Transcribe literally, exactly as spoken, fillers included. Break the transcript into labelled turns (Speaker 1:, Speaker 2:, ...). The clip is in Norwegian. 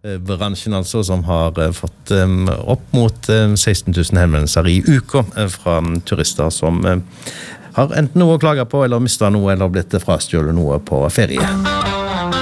Speaker 1: bransjen altså, som har fått opp mot seksten tusen henvendelser i uka fra turister som har enten noe å klage på, eller mistet noe, eller blitt frastjålet noe på ferie.